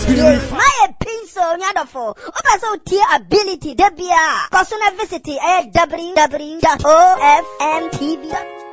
My pencil, nyadofo. Opa so tier ability, debia. Personal visit, www.ofmtv.com.